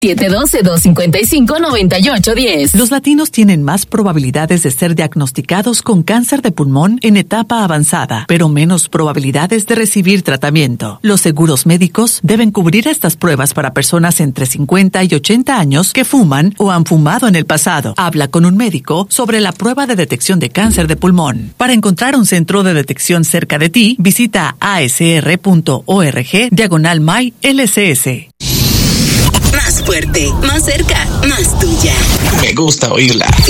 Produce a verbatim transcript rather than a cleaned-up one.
siete uno dos, dos cinco cinco, nueve ocho uno cero. Los latinos tienen más probabilidades de ser diagnosticados con cáncer de pulmón en etapa avanzada, pero menos probabilidades de recibir tratamiento. Los seguros médicos deben cubrir estas pruebas para personas entre cincuenta y ochenta años que fuman o han fumado en el pasado. Habla con un médico sobre la prueba de detección de cáncer de pulmón. Para encontrar un centro de detección cerca de ti, visita asr.org diagonal my lcs. Más fuerte, más cerca, más tuya. Me gusta oírla.